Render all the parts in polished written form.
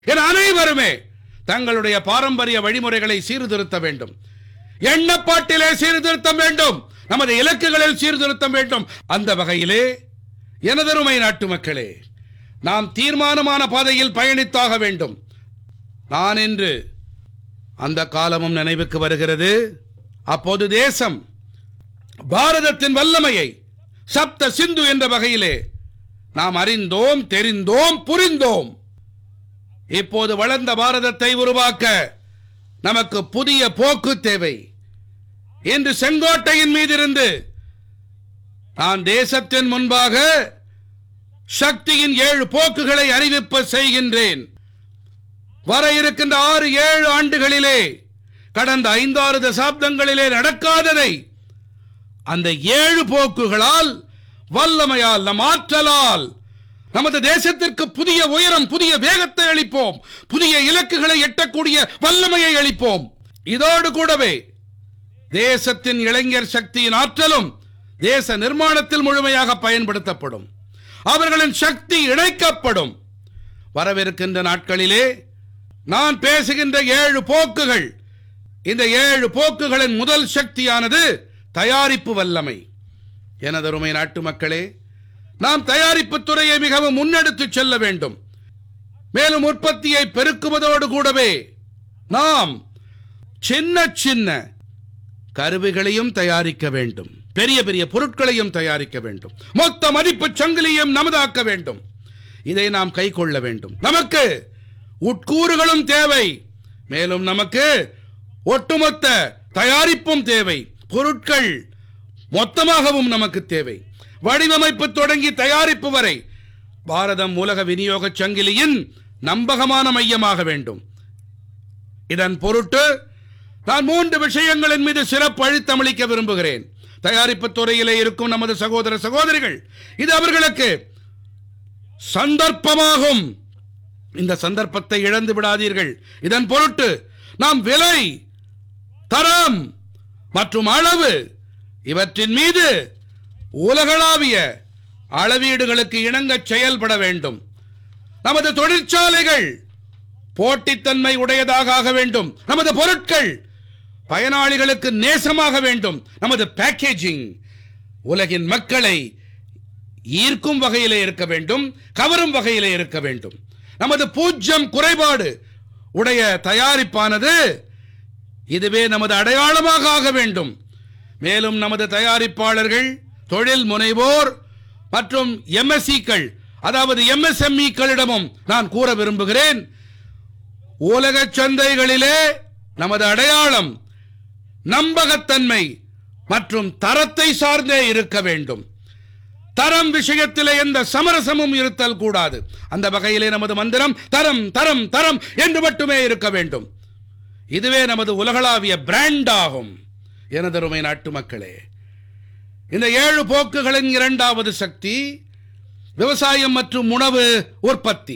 என அனைவருமே தங்களுடைய பாரம்பரிய வழிமுறைகளை சீர்திருத்த வேண்டும். எண்ணப்பாட்டிலே சீர்திருத்தம் வேண்டும். நமது இலக்குகளில் சீர்திருத்தம் வேண்டும். அந்த வகையிலே எனதருமை நாட்டு மக்களே, நாம் தீர்மானமான பாதையில் பயணித்தாக வேண்டும். நான் இன்று அந்த காலமும் நினைவுக்கு வருகிறது. அப்போது தேசம் பாரதத்தின் வல்லமையை சப்த சிந்து என்ற வகையிலே நாம் அறிந்தோம், தெரிந்தோம், புரிந்தோம். இப்போது வளர்ந்த பாரதத்தை உருவாக்க நமக்கு புதிய போக்கு தேவை. இன்று செங்கோட்டையின் மீதிருந்து நான் தேசத்தின் முன்பாக சக்தியின் 7 போக்குகளை அறிவிப்ப செய்கின்றேன். வர இருக்கின்ற 6-7 ஆண்டுகளிலே கடந்த 5-6 தசாப்தங்களிலே நடக்காததை அந்த 7 போக்குகளால், வல்லமையால், நம் ஆற்றலால் நமது தேசத்திற்கு புதிய உயரம், புதிய வேகத்தை அளிப்போம். புதிய இலக்குகளை எட்டக்கூடிய வல்லமையை அளிப்போம். இதோடு கூடவே தேசத்தின் இளைஞர் சக்தியின் ஆற்றலும் தேச நிர்மாணத்தில் முழுமையாக பயன்படுத்தப்படும். அவர்களின் சக்தி இணைக்கப்படும். வரவிருக்கின்ற நாட்களிலே நான் பேசுகின்ற 7 போக்குகள், இந்த 7 போக்குகளின் முதல் சக்தியானது தயாரிப்பு வல்லமை. எனதருமை நாட்டு மக்களே, நாம் தயாரிப்பு துறையை மிகவும் முன்னெடுத்து செல்ல வேண்டும். மேலும் உற்பத்தியை பெருக்குவதோடு கூடவே நாம் சின்ன சின்ன கருவிகளையும் தயாரிக்க வேண்டும். பெரிய பெரிய பொருட்களையும் தயாரிக்க வேண்டும். மொத்த மதிப்பு சங்கிலியும் நமதாக்க வேண்டும். இதை நாம் கை கொள்ள வேண்டும். நமக்கு உட்கூறுகளும் தேவை. மேலும் நமக்கு ஒட்டுமொத்த தயாரிப்பும் தேவை. பொருட்கள் மொத்தமாகவும் நமக்கு தேவை. வடிவமைப்பு தொடங்கி தயாரிப்பு வரை பாரதம் உலக விநியோக சங்கிலியின் நம்பகமான மையமாக வேண்டும். இதன் பொருட்டு நான் 3 விஷயங்களின் மீது சிறப்பு அழுத்தம் அளிக்க விரும்புகிறேன். தயாரிப்பு துறையிலே இருக்கும் நமது சகோதர சகோதரிகள், இது அவர்களுக்கு சந்தர்ப்பமாகும். இந்த சந்தர்ப்பத்தை இழந்து விடாதீர்கள். இதன் பொருட்டு நாம் விலை, தரம் மற்றும் அளவு இவற்றின் மீது உலகளாவிய அளவீடுகளுக்கு இணங்க செயல்பட வேண்டும். நமது தொழிற்சாலைகள் போட்டித்தன்மை உடையதாக ஆக வேண்டும். நமது பொருட்கள் பயனாளிகளுக்கு நேசமாக வேண்டும். நமது பேக்கேஜிங் உலகின் மக்களை ஈர்க்கும் வகையிலே இருக்க வேண்டும், கவரும் வகையிலே இருக்க வேண்டும். நமது பூஜ்யம் குறைபாடு உடைய தயாரிப்பானது இதுவே நமது அடையாளமாக ஆக வேண்டும். மேலும் நமது தயாரிப்பாளர்கள், தொழில் முனைவோர் மற்றும் எம்எஸ்இக்கள், அதாவது எம்எஸ்எம்இக்களிடமும் நான் கூற விரும்புகிறேன், உலக சந்தைகளிலே நமது அடையாளம் நம்பகத்தன்மை மற்றும் தரத்தை சார்ந்தே இருக்க வேண்டும். தரம் விஷயத்திலே எந்த சமரசமும் இருத்தல் கூடாது. அந்த வகையிலே நமது மந்திரம் தரம் தரம் தரம் என்று மட்டுமே இருக்க வேண்டும். இதுவே நமது உலகளாவிய பிராண்ட் ஆகும். எனதருமை நாட்டு மக்களே, இந்த 7 போக்குகளின் 2வது சக்தி விவசாயம் மற்றும் உணவு உற்பத்தி,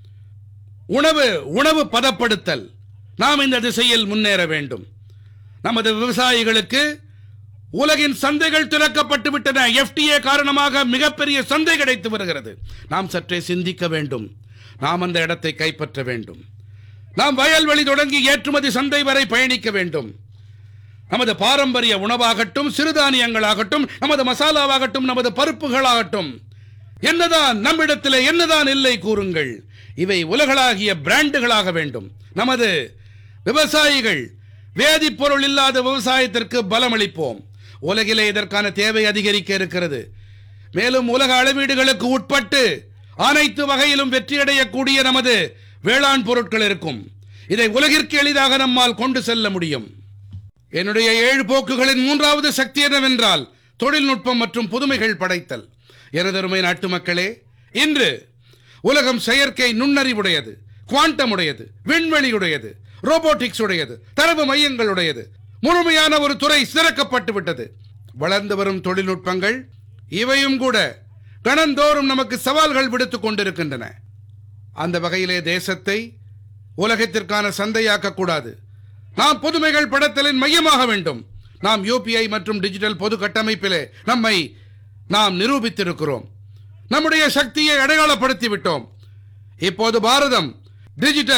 உணவு பதப்படுத்தல். நாம் இந்த திசையில் முன்னேற வேண்டும். நமது விவசாயிகளுக்கு உலகின் சந்தைகள் திறக்கப்பட்டு விட்டன. FTA காரணமாக மிகப்பெரிய சந்தை கிடைத்து வருகிறது. நாம் சற்றே சிந்திக்க வேண்டும். நாம் அந்த இடத்தை கைப்பற்ற வேண்டும். நாம் வயல்வெளி தொடங்கி ஏற்றுமதி சந்தை வரை பயணிக்க வேண்டும். நமது பாரம்பரிய உணவாகட்டும், சிறுதானியங்களாகட்டும், நமது மசாலாவாகட்டும், நமது பருப்புகளாகட்டும், என்னதான் நம்மிடத்தில் என்னதான் இல்லை கூறுங்கள், இவை உலகளாகிய பிராண்டுகளாக வேண்டும். நமது விவசாயிகள் வேதிப்பொருள் இல்லாத விவசாயத்திற்கு பலமளிப்போம். உலகிலே இதற்கான தேவை அதிகரிக்க இருக்கிறது. மேலும் உலக அளவீடுகளுக்கு உட்பட்டு அனைத்து வகையிலும் வெற்றியடையக்கூடிய நமது வேளாண் பொருட்கள் இருக்கும். இதை உலகிற்கு எளிதாக நம்மால் கொண்டு செல்ல முடியும். என்னுடைய 7 போக்குகளின் 3வது சக்தி என்னவென்றால் தொழில்நுட்பம் மற்றும் புதுமைகள் படைத்தல். எனதருமை நாட்டு மக்களே, இன்று உலகம் செயற்கை நுண்ணறிவுடையது, குவாண்டம் உடையது, விண்வெளியுடையது, ரோபோட்டிக்ஸ் உடையது, தரவு மையங்களுடையது. முழுமையான ஒரு துறை திறக்கப்பட்டு விட்டது. வளர்ந்து வரும் தொழில்நுட்பங்கள் இவையும் கூட கணந்தோறும் நமக்கு சவால்கள் விடுத்துக் கொண்டிருக்கின்றன. அந்த வகையிலே தேசத்தை உலகத்திற்கான சந்தையாக்க கூடாது. நாம் புதுமைகள் படைத்தலின் மையமாக வேண்டும். நாம் UPI மற்றும் டிஜிட்டல் பொது கட்டமைப்பிலே நம்மை நாம் நிரூபித்திருக்கிறோம். நம்முடைய சக்தியை அடையாளப்படுத்தி விட்டோம். இப்போது பாரதம் டிஜிட்டல்